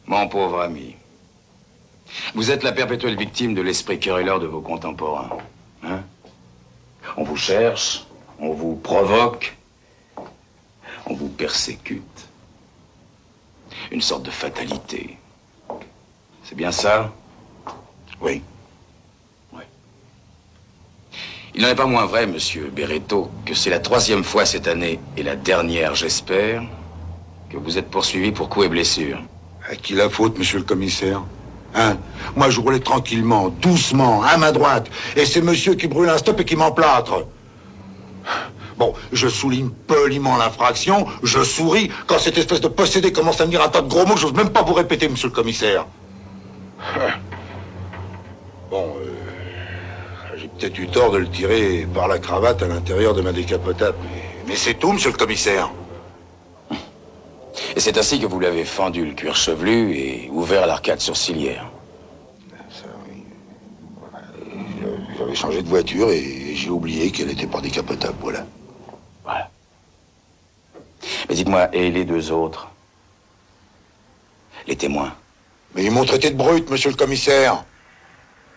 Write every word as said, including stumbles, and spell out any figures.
Mon pauvre ami, vous êtes la perpétuelle victime de l'esprit querelleur de vos contemporains. Hein? On vous cherche, on vous provoque, on vous persécute. Une sorte de fatalité. C'est bien ça? Oui. Oui. Il n'en est pas moins vrai, monsieur Berretto, que c'est la troisième fois cette année, et la dernière, j'espère, que vous êtes poursuivi pour coups et blessures. À qui la faute, monsieur le commissaire? Hein? Moi, je roulais tranquillement, doucement, à ma droite, et c'est monsieur qui brûle un stop et qui m'emplâtre. Bon, je souligne poliment l'infraction, je souris quand cette espèce de possédé commence à me dire un tas de gros mots que j'ose même pas vous répéter, monsieur le commissaire. Bon, euh, j'ai peut-être eu tort de le tirer par la cravate à l'intérieur de ma décapotable, mais, mais c'est tout, monsieur le commissaire. Et c'est ainsi que vous l'avez fendu le cuir chevelu et ouvert l'arcade sourcilière. Ça, oui. J'avais changé de voiture et j'ai oublié qu'elle n'était pas décapotable, voilà. Voilà. Mais dites-moi, et les deux autres? Les témoins? Mais ils m'ont traité de brute, monsieur le commissaire.